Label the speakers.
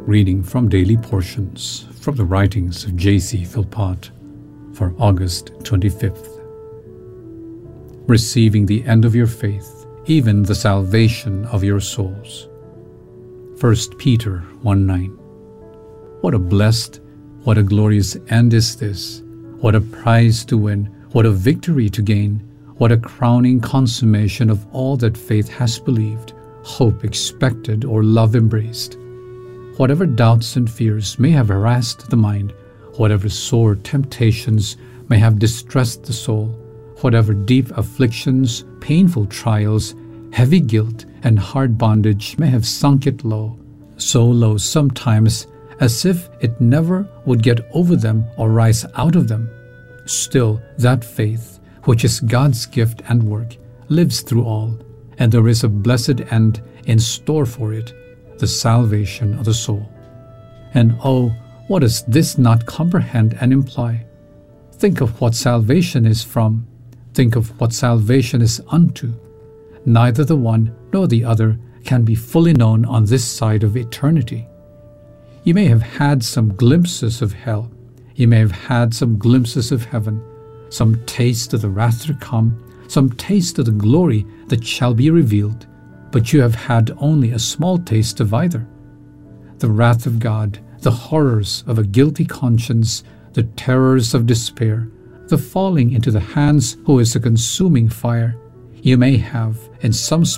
Speaker 1: reading from Daily Portions from the writings of J.C. Philpott for August 25th. Receiving the end of your faith, even the salvation of your souls. 1 Peter 1:9. What a blessed, what a glorious end is this! What a prize to win! What a victory to gain! What a crowning consummation of all that faith has believed, hope expected, or love embraced! Whatever doubts and fears may have harassed the mind, whatever sore temptations may have distressed the soul, whatever deep afflictions, painful trials, heavy guilt, and hard bondage may have sunk it low, so low sometimes as if it never would get over them or rise out of them, still that faith, which is God's gift and work, lives through all, and there is a blessed end in store for it, the salvation of the soul. And oh, what does this not comprehend and imply? Think of what salvation is from. Think of what salvation is unto. Neither the one nor the other can be fully known on this side of eternity. You may have had some glimpses of hell. You may have had some glimpses of heaven, some taste of the wrath to come, some taste of the glory that shall be revealed, but you have had only a small taste of either. The wrath of God, the horrors of a guilty conscience, the terrors of despair, the falling into the hands who is a consuming fire, you may have, in some